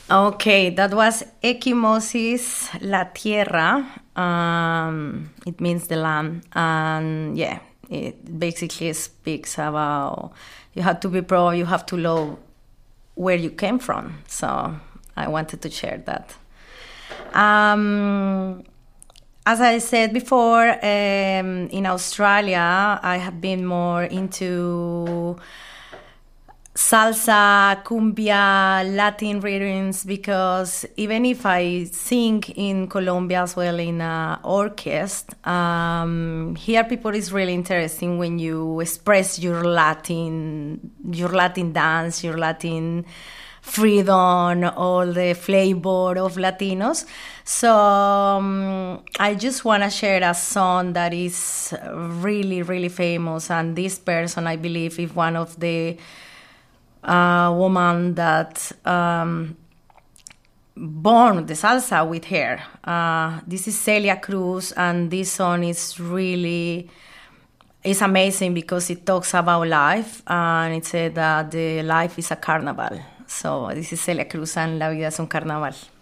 Okay, that was Equimosis La Tierra. It means the land. And yeah, it basically speaks about you have to be proud, you have to love where you came from. So I wanted to share that. As I said before, in Australia, I have been more into salsa, cumbia, Latin rhythms because even if I sing in Colombia as well in an orchestra, here people is really interesting when you express your Latin dance, your Latin freedom, all the flavor of Latinos. So I just want to share a song that is really, really famous, and this person, I believe, is one of the woman that born the salsa with her. This is Celia Cruz, and this song is really it's amazing because it talks about life, and it said that the life is a carnival. So this is Celia Cruz and La vida es un carnaval.